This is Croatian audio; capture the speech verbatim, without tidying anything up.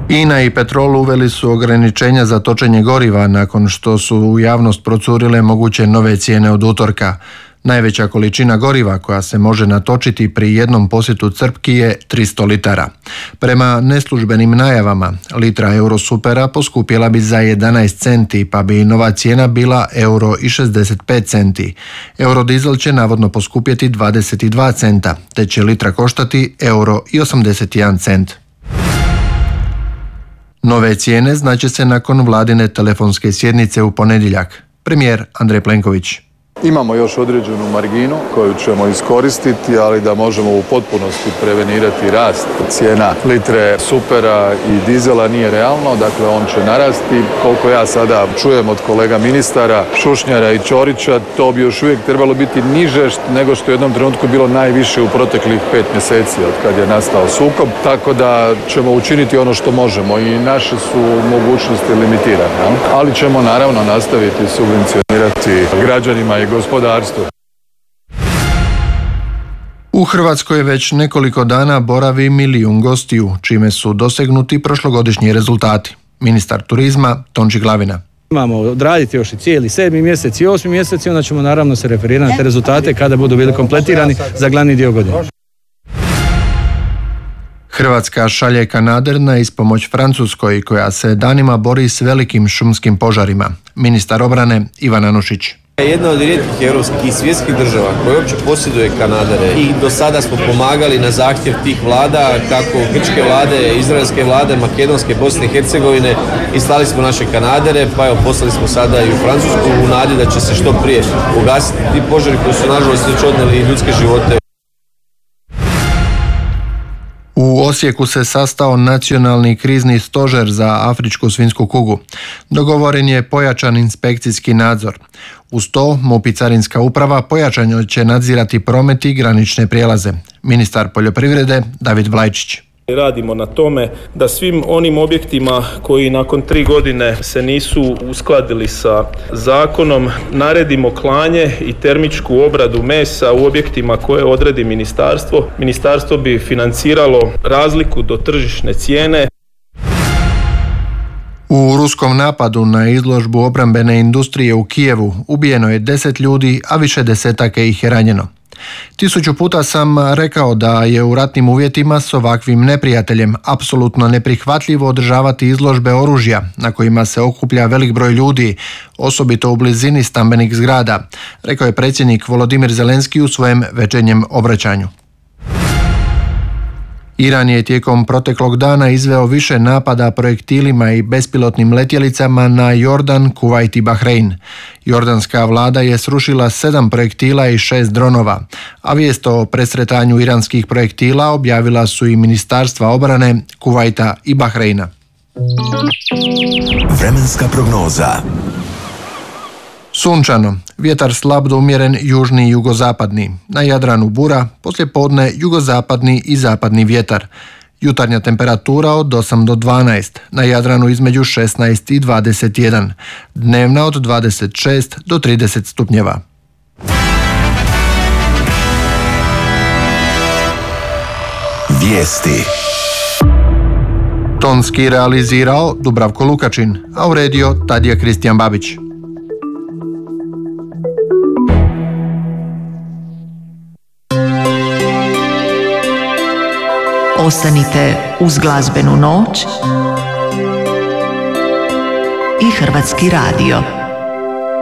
I N A i Petrol uveli su ograničenja za točenje goriva nakon što su u javnost procurile moguće nove cijene od utorka. Najveća količina goriva koja se može natočiti pri jednom posjetu crpki je tristo litara. Prema neslužbenim najavama, litra Eurosupera poskupjela bi za jedanaest centi, pa bi nova cijena bila euro i šezdeset pet centi. Eurodizel će navodno poskupjeti dvadeset dva centa, te će litra koštati euro i osamdeset jedan cent. Nove cijene znaće se nakon vladine telefonske sjednice u ponedjeljak. Premijer Andrej Plenković. Imamo još određenu marginu koju ćemo iskoristiti, ali da možemo u potpunosti prevenirati rast cijena litre supera i dizela nije realno, dakle on će narasti. Koliko ja sada čujem od kolega ministara Šušnjara i Ćorića, to bi još uvijek trebalo biti niže nego što je u jednom trenutku bilo najviše u proteklih pet mjeseci od kad je nastao sukob, tako da ćemo učiniti ono što možemo i naše su mogućnosti limitirane, ali ćemo naravno nastaviti subvencionirati građanima i gospodarstvu. U Hrvatskoj već nekoliko dana boravi milijun gostiju, čime su dosegnuti prošlogodišnji rezultati. Ministar turizma Tonči Glavina. Imamo odraditi još i cijeli sedmi mjesec i osmi mjesec i onda ćemo naravno se referirati na te rezultate kada budu bili kompletirani za glavni dio godine. Hrvatska šalje kanader na ispomoć Francuskoj, koja se danima bori s velikim šumskim požarima. Ministar obrane Ivan Anušić. Jedna od rijetkih europskih i svjetskih država koja uopće posjeduje kanadere i do sada smo pomagali na zahtjev tih vlada, kako grčke vlade, izraelske vlade, makedonske, Bosne i Hercegovine, i slali smo naše kanadere, pa evo poslali smo sada i u Francusku u nadi da će se što prije ugasiti ti požari koji su nažalost već odnijeli ljudske živote. U Osijeku se sastao nacionalni krizni stožer za afričku svinjsku kugu. Dogovoren je pojačan inspekcijski nadzor. Uz to MUP i Carinska uprava pojačano će nadzirati promet i granične prijelaze. Ministar poljoprivrede David Vlajčić. Radimo na tome da svim onim objektima koji nakon tri godine se nisu uskladili sa zakonom naredimo klanje i termičku obradu mesa u objektima koje odredi ministarstvo. Ministarstvo bi financiralo razliku do tržišne cijene. U ruskom napadu na izložbu obrambene industrije u Kijevu ubijeno je deset ljudi, a više desetaka ih je ranjeno. Tisuću puta sam rekao da je u ratnim uvjetima s ovakvim neprijateljem apsolutno neprihvatljivo održavati izložbe oružja na kojima se okuplja velik broj ljudi, osobito u blizini stambenih zgrada, rekao je predsjednik Volodimir Zelenski u svojem večernjem obraćanju. Iran je tijekom proteklog dana izveo više napada projektilima i bespilotnim letjelicama na Jordan, Kuvajt i Bahrein. Jordanska vlada je srušila sedam projektila i šest dronova, a vijest o presretanju iranskih projektila objavila su i ministarstva obrane Kuvajta i Bahreina. Vremenska prognoza. Sunčano, vjetar slab do umjeren južni i jugozapadni. Na Jadranu bura, poslijepodne jugozapadni i zapadni vjetar. Jutarnja temperatura od osam do dvanaest, na Jadranu između šesnaest i dvadeset jedan. Dnevna od dvadeset šest do trideset stupnjeva. Vijesti. Tonski realizirao Dubravko Lukačin, a uredio Tadija Kristijan Babić. Ostanite uz glazbenu noć i Hrvatski radio.